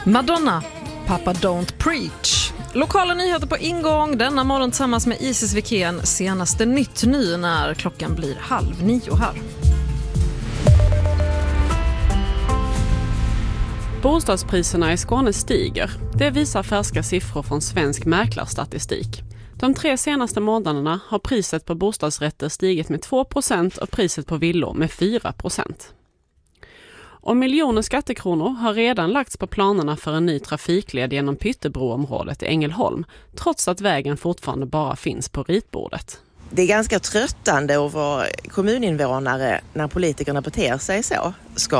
Madonna, Papa Don't Preach. Lokala nyheter på ingång denna morgon tillsammans med Isis Wikén. Senaste nytt nu när klockan blir 8:30 här. Bostadspriserna i Skåne stiger. Det visar färska siffror från Svensk mäklarstatistik. De 3 senaste månaderna har priset på bostadsrätter stigit med 2% och priset på villor med 4%. Och miljoner skattekronor har redan lagts på planerna för en ny trafikled genom Pyttebroområdet i Ängelholm, trots att vägen fortfarande bara finns på ritbordet. Det är ganska tröttande att vara kommuninvånare när politikerna beter sig så.